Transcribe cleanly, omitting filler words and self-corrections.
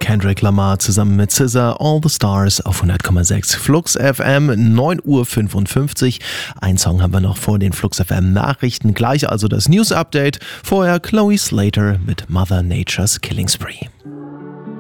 Kendrick Lamar zusammen mit SZA, All the Stars auf 100,6 Flux FM, 9:55 Uhr. Ein Song haben wir noch vor den Flux FM Nachrichten. Gleich also das News Update. Vorher Chloe Slater mit Mother Nature's Killing Spree.